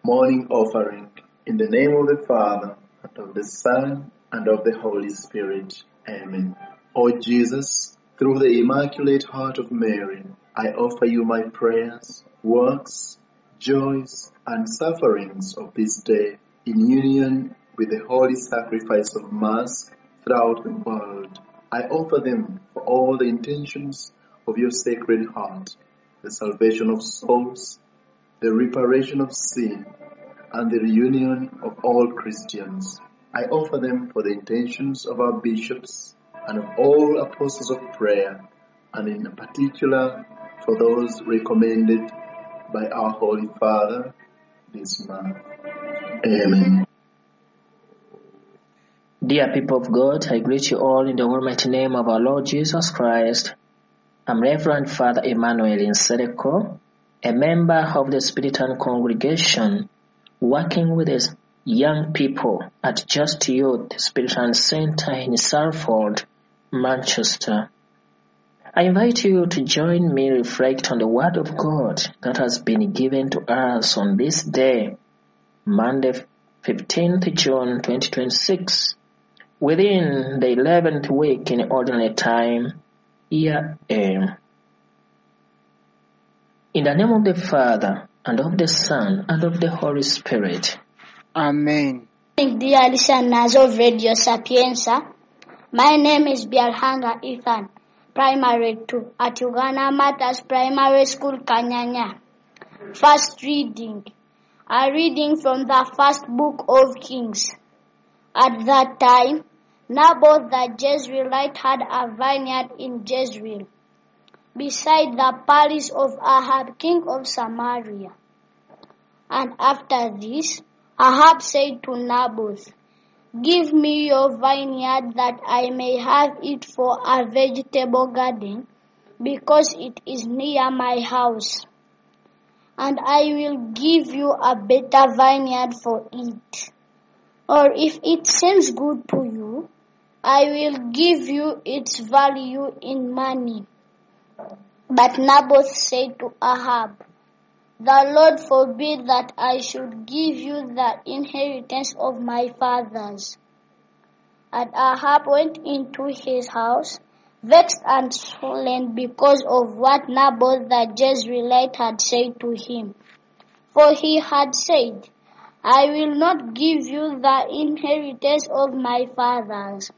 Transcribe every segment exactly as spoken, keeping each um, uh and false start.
Morning offering. In the name of the Father, and of the Son, and of the Holy Spirit. Amen. O Jesus, through the Immaculate Heart of Mary, I offer you my prayers, works, joys, and sufferings of this day in union with the holy sacrifice of Mass throughout the world. I offer them for all the intentions of your Sacred Heart, the salvation of souls, the reparation of sin, and the reunion of all Christians. I offer them for the intentions of our bishops and of all apostles of prayer, and in particular for those recommended by our Holy Father this month. Amen. Dear people of God, I greet you all in the almighty name of our Lord Jesus Christ. I'm Reverend Father Emmanuel Insereko, a member of the Spiritan Congregation, working with the young people at Just Youth Spiritan Center in Salford, Manchester. I invite you to join me reflect on the Word of God that has been given to us on this day, Monday, fifteenth of June twenty twenty-six, within the eleventh week in Ordinary Time, Year A. In the name of the Father, and of the Son, and of the Holy Spirit. Amen. Dear listeners of Radio Sapienza, my name is Bialhanga Ethan, Primary two at Uganda Matters Primary School, Kanyanya. First reading. A reading from the first book of Kings. At that time, Naboth the Jezreelite had a vineyard in Jezreel, beside the palace of Ahab, king of Samaria. And after this, Ahab said to Naboth, "Give me your vineyard that I may have it for a vegetable garden, because it is near my house. And I will give you a better vineyard for it. Or if it seems good to you, I will give you its value in money." But Naboth said to Ahab, "The Lord forbid that I should give you the inheritance of my fathers." And Ahab went into his house, vexed and swollen because of what Naboth the Jezreelite had said to him. For he had said, "I will not give you the inheritance of my fathers."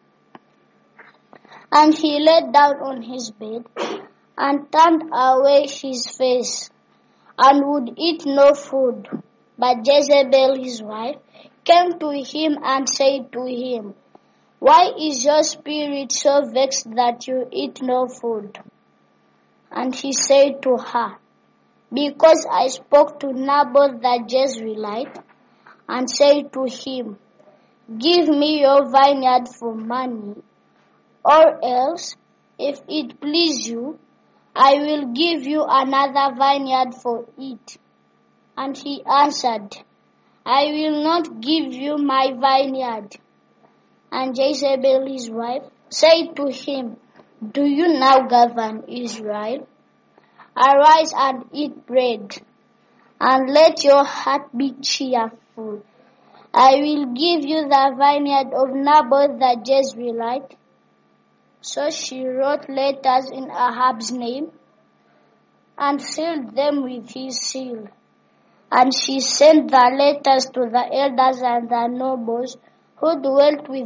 And he lay down on his bed, and turned away his face, and would eat no food. But Jezebel his wife came to him and said to him, "Why is your spirit so vexed that you eat no food?" And he said to her, "Because I spoke to Naboth the Jezreelite, and said to him, 'Give me your vineyard for money, or else, if it please you, I will give you another vineyard for it.' And he answered, 'I will not give you my vineyard.' And Jezebel his wife said to him, 'Do you now govern Israel? Arise and eat bread, and let your heart be cheerful. I will give you the vineyard of Naboth the Jezreelite.' So she wrote letters in Ahab's name, and sealed them with his seal. And she sent the letters to the elders and the nobles who dwelt with